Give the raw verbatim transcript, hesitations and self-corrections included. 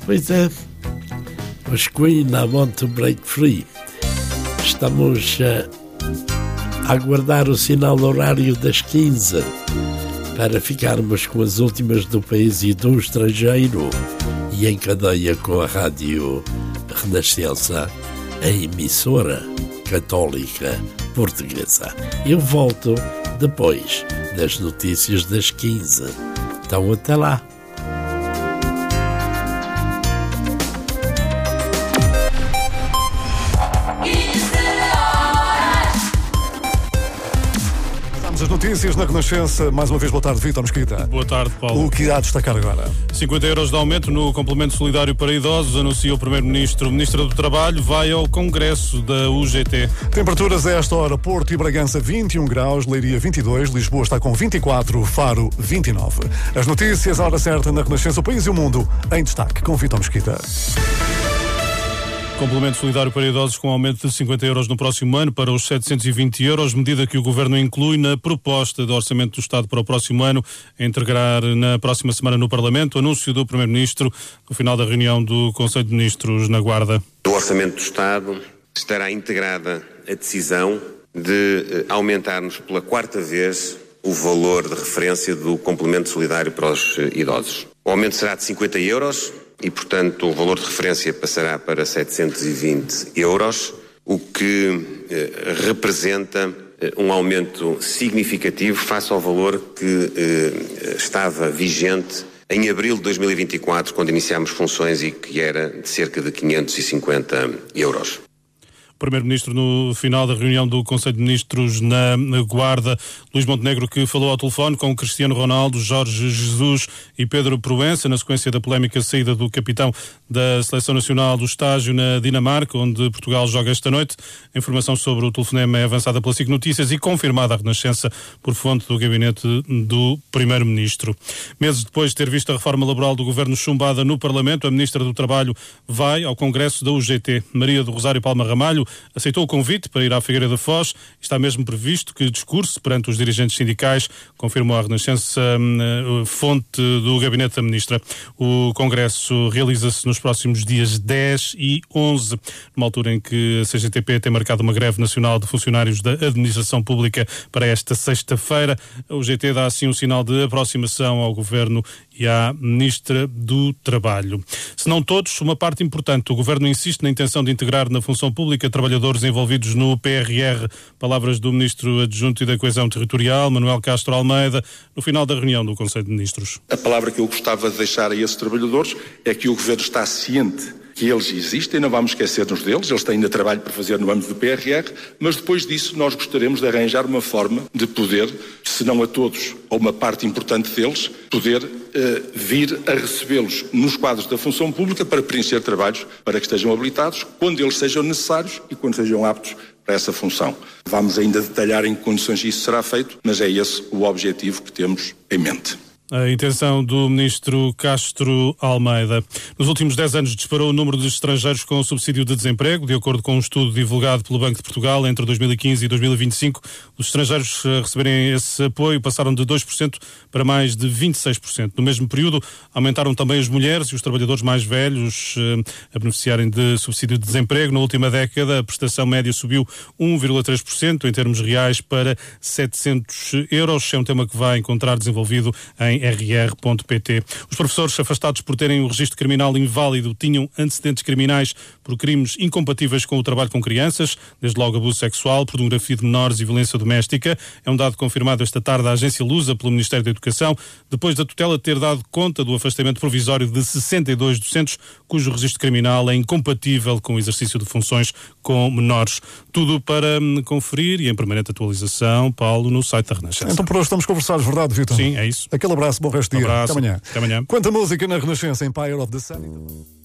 Pois é, os Queen I Want to Break Free. Estamos uh, a aguardar o sinal horário das quinze para ficarmos com as últimas do país e do estrangeiro e em cadeia com a Rádio Renascença, a emissora católica portuguesa. Eu volto depois das notícias das quinze. Então até lá. As notícias na Renascença. Mais uma vez, boa tarde, Vítor Mesquita. Boa tarde, Paulo. O que há a destacar agora? cinquenta euros de aumento no complemento solidário para idosos, anuncia o Primeiro-Ministro. O Ministro do Trabalho vai ao Congresso da U G T. Temperaturas a esta hora: Porto e Bragança vinte e um graus, Leiria vinte e dois, Lisboa está com vinte e quatro, Faro vinte e nove. As notícias, a hora certa na Renascença, o país e o mundo em destaque, com Vítor Mesquita. Complemento solidário para idosos com aumento de cinquenta euros no próximo ano para os setecentos e vinte euros, medida que o Governo inclui na proposta do Orçamento do Estado para o próximo ano, a integrar na próxima semana no Parlamento. Anúncio do Primeiro-Ministro no final da reunião do Conselho de Ministros na Guarda. No Orçamento do Estado estará integrada a decisão de aumentarmos pela quarta vez o valor de referência do complemento solidário para os idosos. O aumento será de cinquenta euros. E, portanto, o valor de referência passará para setecentos e vinte euros, o que eh, representa eh, um aumento significativo face ao valor que eh, estava vigente em abril de dois mil e vinte e quatro, quando iniciámos funções, e que era de cerca de quinhentos e cinquenta euros. Primeiro-Ministro no final da reunião do Conselho de Ministros na Guarda. Luís Montenegro, que falou ao telefone com Cristiano Ronaldo, Jorge Jesus e Pedro Proença, na sequência da polémica saída do capitão da Seleção Nacional do estágio na Dinamarca, onde Portugal joga esta noite. A informação sobre o telefonema é avançada pela S I C Notícias e confirmada à Renascença por fonte do gabinete do Primeiro-Ministro. Meses depois de ter visto a reforma laboral do Governo chumbada no Parlamento, a Ministra do Trabalho vai ao Congresso da U G T. Maria do Rosário Palma Ramalho aceitou o convite para ir à Figueira da Foz. Está mesmo previsto que discurse perante os dirigentes sindicais, confirmou a Renascença, fonte do gabinete da Ministra. O Congresso realiza-se nos próximos dias dez e onze, numa altura em que a C G T P tem marcado uma greve nacional de funcionários da administração pública para esta sexta-feira. A U G T dá assim um sinal de aproximação ao Governo e à Ministra do Trabalho. Se não todos, uma parte importante. O Governo insiste na intenção de integrar na função pública trabalhadores envolvidos no P R R. Palavras do Ministro Adjunto e da Coesão Territorial, Manuel Castro Almeida, no final da reunião do Conselho de Ministros. A palavra que eu gostava de deixar a esses trabalhadores é que o Governo está ciente que eles existem, não vamos esquecer-nos deles, eles têm ainda trabalho para fazer no âmbito do P R R, mas depois disso nós gostaríamos de arranjar uma forma de poder, se não a todos, ou uma parte importante deles, poder uh, vir a recebê-los nos quadros da função pública para preencher trabalhos para que estejam habilitados quando eles sejam necessários e quando sejam aptos para essa função. Vamos ainda detalhar em que condições isso será feito, mas é esse o objetivo que temos em mente. A intenção do Ministro Castro Almeida. Nos últimos dez anos disparou o número de estrangeiros com subsídio de desemprego. De acordo com um estudo divulgado pelo Banco de Portugal, entre dois mil e quinze e dois mil e vinte e cinco, os estrangeiros a receberem esse apoio passaram de dois por cento para mais de vinte e seis por cento. No mesmo período, aumentaram também as mulheres e os trabalhadores mais velhos a beneficiarem de subsídio de desemprego. Na última década, a prestação média subiu um vírgula três por cento em termos reais para setecentos euros. É um tema que vai encontrar desenvolvido em r r ponto p t. Os professores afastados por terem o registro criminal inválido tinham antecedentes criminais por crimes incompatíveis com o trabalho com crianças, desde logo abuso sexual, pornografia de menores e violência doméstica. É um dado confirmado esta tarde à agência Lusa pelo Ministério da Educação, depois da tutela ter dado conta do afastamento provisório de sessenta e dois docentes cujo registro criminal é incompatível com o exercício de funções com menores. Tudo para conferir e em permanente atualização, Paulo, no site da Renascença. Então por hoje estamos conversados, verdade, Vítor? Sim, é isso. Aquele abraço, bom resto de dia. Abraço. Até amanhã. Até amanhã. Quanta música na Renascença, Empire of the Sun.